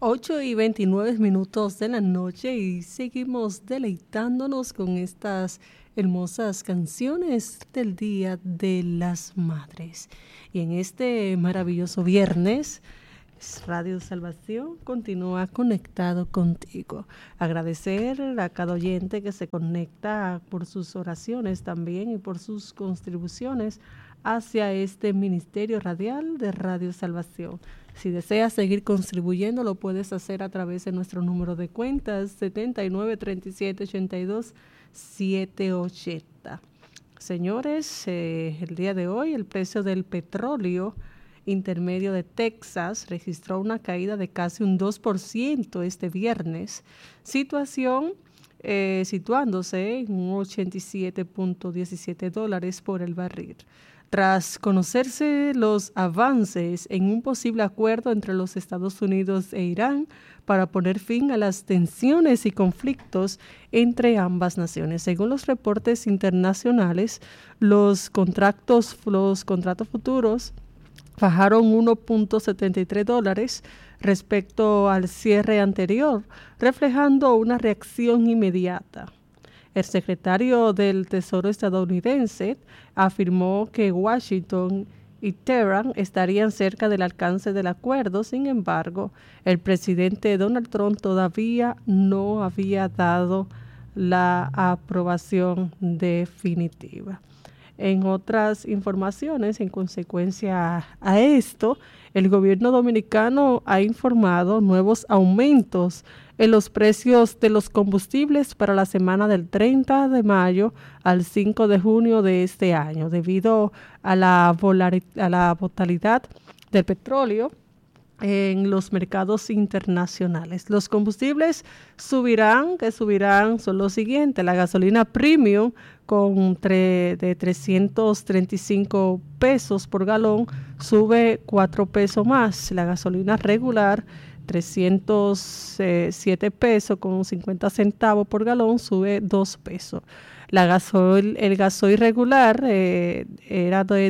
8:29 de la noche y seguimos deleitándonos con estas hermosas canciones del Día de las Madres. Y en este maravilloso viernes, Radio Salvación continúa conectado contigo. Agradecer a cada oyente que se conecta por sus oraciones también y por sus contribuciones hacia este ministerio radial de Radio Salvación. Si deseas seguir contribuyendo, lo puedes hacer a través de nuestro número de cuentas 793782-780. Señores, el día de hoy el precio del petróleo intermedio de Texas registró una caída de casi un 2% este viernes, situándose en $87.17 por el barril. Tras conocerse los avances en un posible acuerdo entre los Estados Unidos e Irán para poner fin a las tensiones y conflictos entre ambas naciones. Según los reportes internacionales, los contratos futuros bajaron $1.73 respecto al cierre anterior, reflejando una reacción inmediata. El secretario del Tesoro estadounidense afirmó que Washington y Teherán estarían cerca del alcance del acuerdo. Sin embargo, el presidente Donald Trump todavía no había dado la aprobación definitiva. En otras informaciones, en consecuencia a esto, el gobierno dominicano ha informado nuevos aumentos en los precios de los combustibles para la semana del 30 de mayo al 5 de junio de este año, debido a la volatilidad del petróleo en los mercados internacionales. Los combustibles son los siguientes: la gasolina premium de 335 pesos por galón sube 4 pesos más. La gasolina regular 307 pesos con 50 centavos por galón sube 2 pesos. El gasoil regular era de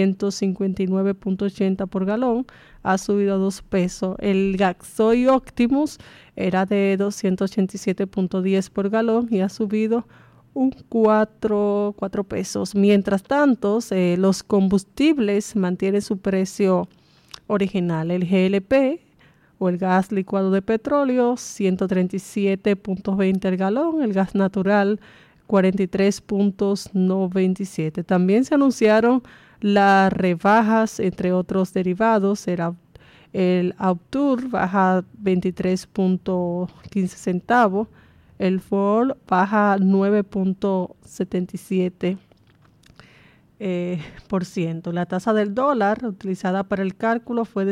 259.80 por galón, ha subido 2 pesos. El gasoil Optimus era de 287.10 por galón y ha subido un 4 pesos. Mientras tanto, los combustibles mantienen su precio original. El GLP o el gas licuado de petróleo, 137.20 el galón. El gas natural, 43.97. También se anunciaron las rebajas entre otros derivados. El Autur baja 23.15 centavos. El Ford baja 9.77%. La tasa del dólar utilizada para el cálculo fue de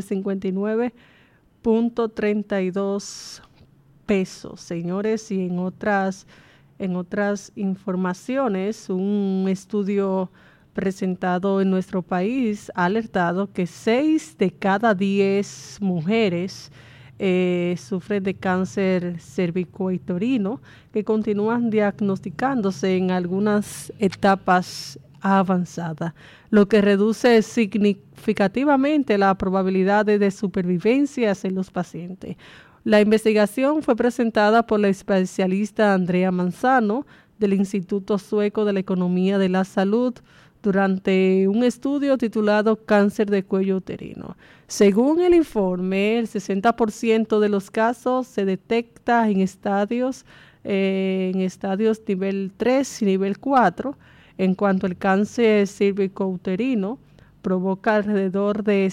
59.32 pesos. Señores, y en otras informaciones, un estudio presentado en nuestro país ha alertado que 6 de cada 10 mujeres sufren de cáncer cervicuterino, que continúan diagnosticándose en algunas etapas avanzadas, lo que reduce significativamente la probabilidad de supervivencia en los pacientes. La investigación fue presentada por la especialista Andrea Manzano del Instituto Sueco de la Economía de la Salud durante un estudio titulado Cáncer de cuello uterino. Según el informe, el 60% de los casos se detecta en estadios nivel 3 y nivel 4. En cuanto al cáncer cervicouterino, provoca alrededor de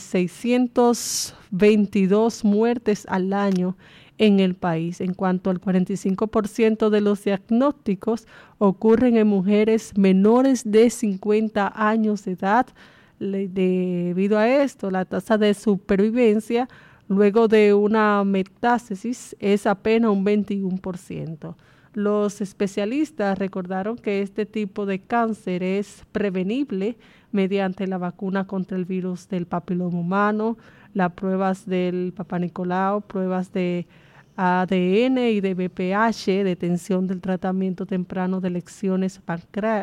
622 muertes al año en el país. En cuanto al 45% de los diagnósticos ocurren en mujeres menores de 50 años de edad. Debido a esto, la tasa de supervivencia luego de una metástasis es apenas un 21%. Los especialistas recordaron que este tipo de cáncer es prevenible mediante la vacuna contra el virus del papiloma humano, las pruebas del Papá Nicolau, pruebas de ADN y de BPH, detención del tratamiento temprano de lesiones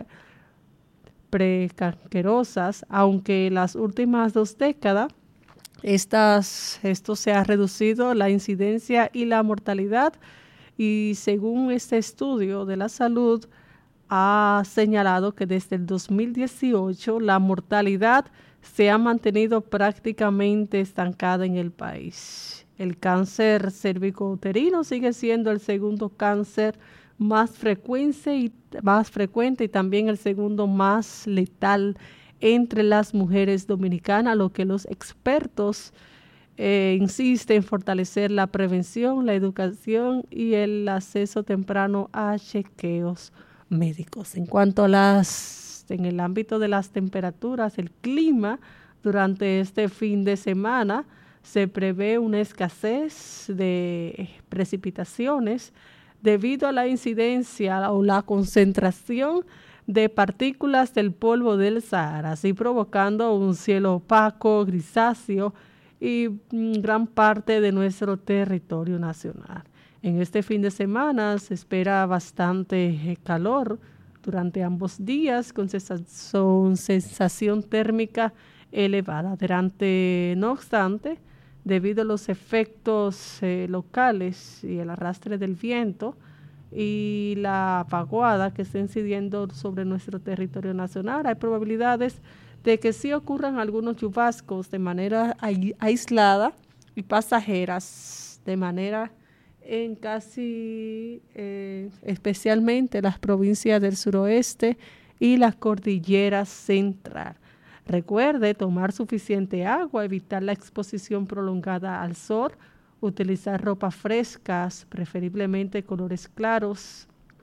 precancerosas, aunque en las últimas 2 décadas Esto se ha reducido la incidencia y la mortalidad, y según este estudio de la salud ha señalado que desde el 2018 la mortalidad se ha mantenido prácticamente estancada en el país. El cáncer cervicouterino sigue siendo el segundo cáncer más frecuente y también el segundo más letal entre las mujeres dominicanas, lo que los expertos insisten en fortalecer la prevención, la educación y el acceso temprano a chequeos médicos. En cuanto a en el ámbito de las temperaturas, el clima durante este fin de semana se prevé una escasez de precipitaciones debido a la incidencia o la concentración de partículas del polvo del Sahara, así provocando un cielo opaco, grisáceo y gran parte de nuestro territorio nacional. En este fin de semana se espera bastante calor durante ambos días con sensación térmica elevada. No obstante, debido a los efectos locales y el arrastre del viento y la vaguada que está incidiendo sobre nuestro territorio nacional, hay probabilidades de que sí ocurran algunos chubascos de manera aislada y pasajeras, de manera en casi especialmente las provincias del suroeste y la cordillera central. Recuerde tomar suficiente agua, evitar la exposición prolongada al sol, utilizar ropas frescas, preferiblemente colores claros,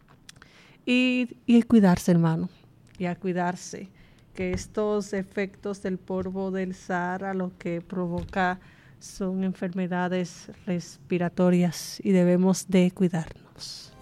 y cuidarse, hermano, y a cuidarse, que estos efectos del polvo del Sahara lo que provoca son enfermedades respiratorias y debemos de cuidarnos.